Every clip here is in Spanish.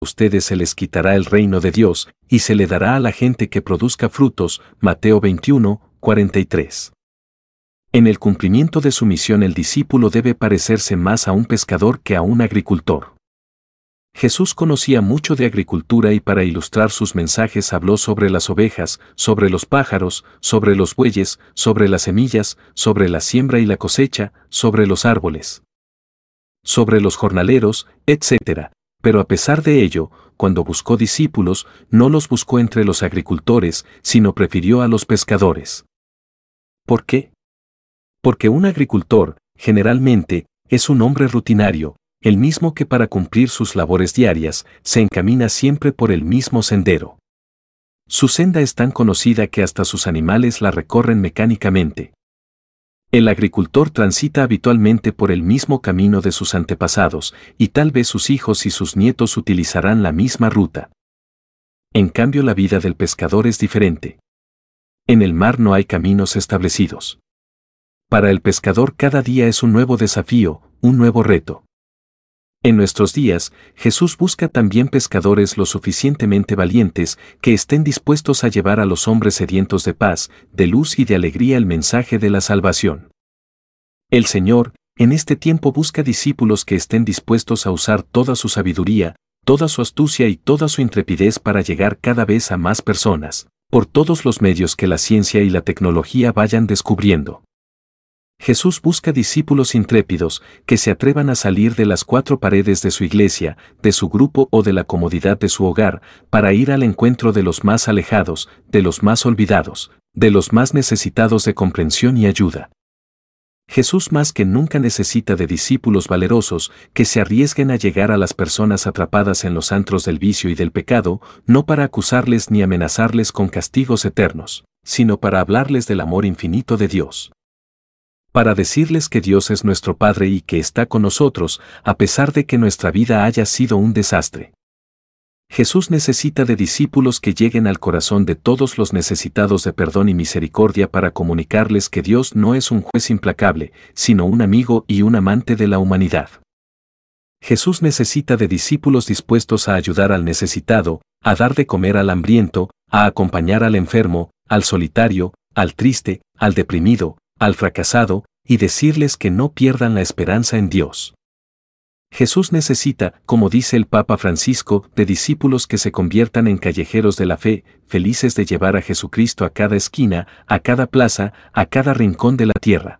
ustedes se les quitará el reino de Dios, y se le dará a la gente que produzca frutos. Mateo 21, 43. En el cumplimiento de su misión el discípulo debe parecerse más a un pescador que a un agricultor. Jesús conocía mucho de agricultura y para ilustrar sus mensajes habló sobre las ovejas, sobre los pájaros, sobre los bueyes, sobre las semillas, sobre la siembra y la cosecha, sobre los árboles, sobre los jornaleros, etc. Pero a pesar de ello, cuando buscó discípulos, no los buscó entre los agricultores, sino prefirió a los pescadores. ¿Por qué? Porque un agricultor, generalmente, es un hombre rutinario, el mismo que para cumplir sus labores diarias, se encamina siempre por el mismo sendero. Su senda es tan conocida que hasta sus animales la recorren mecánicamente. El agricultor transita habitualmente por el mismo camino de sus antepasados, y tal vez sus hijos y sus nietos utilizarán la misma ruta. En cambio, la vida del pescador es diferente. En el mar no hay caminos establecidos. Para el pescador cada día es un nuevo desafío, un nuevo reto. En nuestros días, Jesús busca también pescadores lo suficientemente valientes que estén dispuestos a llevar a los hombres sedientos de paz, de luz y de alegría el mensaje de la salvación. El Señor, en este tiempo busca discípulos que estén dispuestos a usar toda su sabiduría, toda su astucia y toda su intrepidez para llegar cada vez a más personas, por todos los medios que la ciencia y la tecnología vayan descubriendo. Jesús busca discípulos intrépidos que se atrevan a salir de las cuatro paredes de su iglesia, de su grupo o de la comodidad de su hogar, para ir al encuentro de los más alejados, de los más olvidados, de los más necesitados de comprensión y ayuda. Jesús más que nunca necesita de discípulos valerosos que se arriesguen a llegar a las personas atrapadas en los antros del vicio y del pecado, no para acusarles ni amenazarles con castigos eternos, sino para hablarles del amor infinito de Dios. Para decirles que Dios es nuestro Padre y que está con nosotros, a pesar de que nuestra vida haya sido un desastre. Jesús necesita de discípulos que lleguen al corazón de todos los necesitados de perdón y misericordia para comunicarles que Dios no es un juez implacable, sino un amigo y un amante de la humanidad. Jesús necesita de discípulos dispuestos a ayudar al necesitado, a dar de comer al hambriento, a acompañar al enfermo, al solitario, al triste, al deprimido, al fracasado, y decirles que no pierdan la esperanza en Dios. Jesús necesita, como dice el Papa Francisco, de discípulos que se conviertan en callejeros de la fe, felices de llevar a Jesucristo a cada esquina, a cada plaza, a cada rincón de la tierra.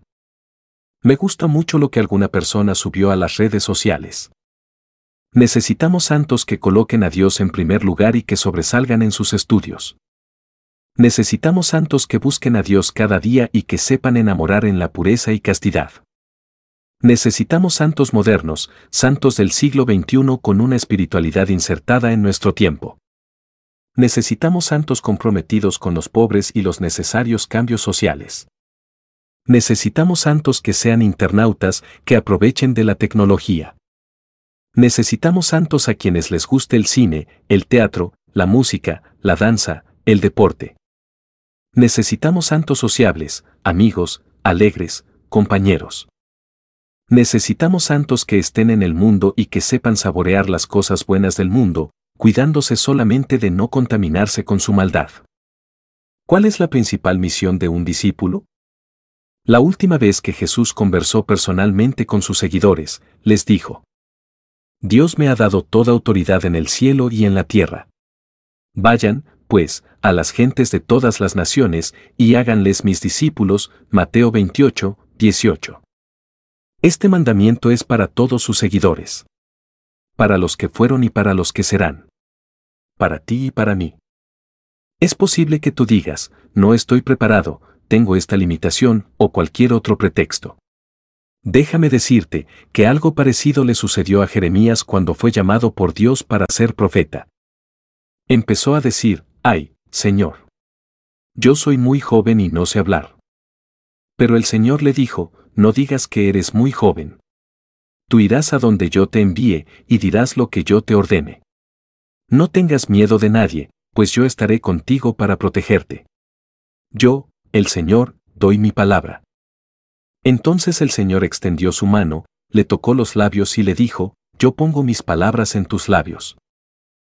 Me gusta mucho lo que alguna persona subió a las redes sociales. Necesitamos santos que coloquen a Dios en primer lugar y que sobresalgan en sus estudios. Necesitamos santos que busquen a Dios cada día y que sepan enamorar en la pureza y castidad. Necesitamos santos modernos, santos del siglo XXI con una espiritualidad insertada en nuestro tiempo. Necesitamos santos comprometidos con los pobres y los necesarios cambios sociales. Necesitamos santos que sean internautas, que aprovechen de la tecnología. Necesitamos santos a quienes les guste el cine, el teatro, la música, la danza, el deporte. Necesitamos santos sociables, amigos, alegres, compañeros. Necesitamos santos que estén en el mundo y que sepan saborear las cosas buenas del mundo, cuidándose solamente de no contaminarse con su maldad. ¿Cuál es la principal misión de un discípulo? La última vez que Jesús conversó personalmente con sus seguidores, les dijo: Dios me ha dado toda autoridad en el cielo y en la tierra. Vayan, pues, a las gentes de todas las naciones, y háganles mis discípulos. Mateo 28, 18. Este mandamiento es para todos sus seguidores. Para los que fueron y para los que serán. Para ti y para mí. Es posible que tú digas: no estoy preparado, tengo esta limitación, o cualquier otro pretexto. Déjame decirte que algo parecido le sucedió a Jeremías cuando fue llamado por Dios para ser profeta. Empezó a decir: ¡ay, Señor! Yo soy muy joven y no sé hablar. Pero el Señor le dijo: no digas que eres muy joven. Tú irás a donde yo te envíe y dirás lo que yo te ordene. No tengas miedo de nadie, pues yo estaré contigo para protegerte. Yo, el Señor, doy mi palabra. Entonces el Señor extendió su mano, le tocó los labios y le dijo: yo pongo mis palabras en tus labios.